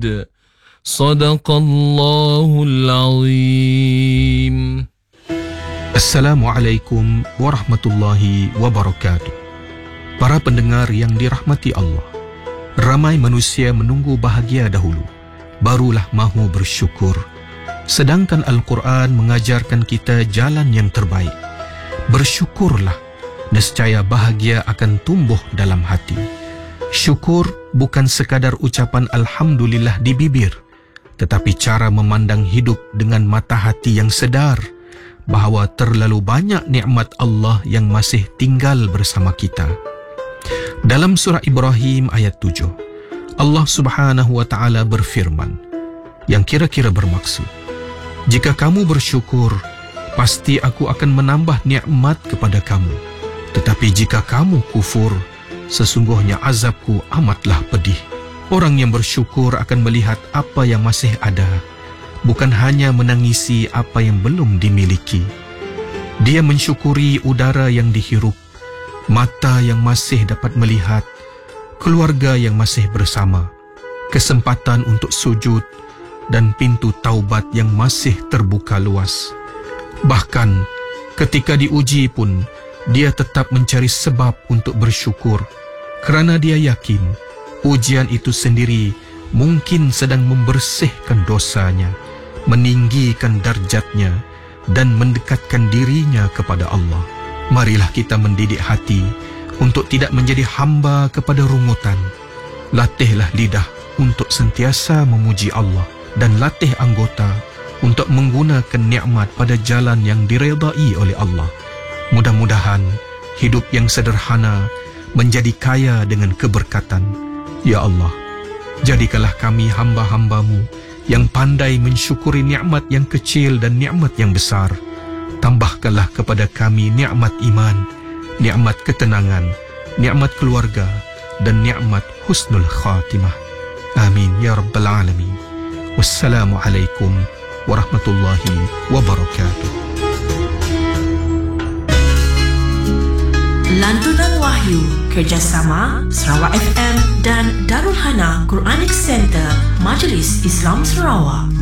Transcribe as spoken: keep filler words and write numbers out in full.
الحميد صدق الله العظيم. Assalamualaikum warahmatullahi wabarakatuh. Para pendengar yang dirahmati Allah, ramai manusia menunggu bahagia dahulu, barulah mahu bersyukur. Sedangkan Al-Quran mengajarkan kita jalan yang terbaik. Bersyukurlah, nescaya bahagia akan tumbuh dalam hati. Syukur bukan sekadar ucapan Alhamdulillah di bibir, tetapi cara memandang hidup dengan mata hati yang sedar bahawa terlalu banyak nikmat Allah yang masih tinggal bersama kita. Dalam surah Ibrahim ayat tujuh, Allah Subhanahu wa taala berfirman yang kira-kira bermaksud, jika kamu bersyukur, pasti aku akan menambah nikmat kepada kamu. Tetapi jika kamu kufur, sesungguhnya azabku amatlah pedih. Orang yang bersyukur akan melihat apa yang masih ada, bukan hanya menangisi apa yang belum dimiliki. Dia mensyukuri udara yang dihirup, mata yang masih dapat melihat, keluarga yang masih bersama, kesempatan untuk sujud, dan pintu taubat yang masih terbuka luas. Bahkan ketika diuji pun, dia tetap mencari sebab untuk bersyukur, kerana dia yakin ujian itu sendiri mungkin sedang membersihkan dosanya, meninggikan darjatnya, dan mendekatkan dirinya kepada Allah. Marilah kita mendidik hati untuk tidak menjadi hamba kepada rungutan. Latihlah lidah untuk sentiasa memuji Allah, dan latih anggota untuk menggunakan nikmat pada jalan yang diredai oleh Allah. Mudah-mudahan hidup yang sederhana menjadi kaya dengan keberkatan. Ya Allah, jadikanlah kami hamba-hamba-Mu yang pandai mensyukuri nikmat yang kecil dan nikmat yang besar. Tambahkanlah kepada kami nikmat iman, nikmat ketenangan, nikmat keluarga, dan nikmat husnul khatimah. Amin ya rabbal alamin. Wassalamualaikum warahmatullahi wabarakatuh. Lantunan Wahyu, kerjasama Sarawak F M dan Darul Hana Quranic Center, Majlis Islam Sarawak.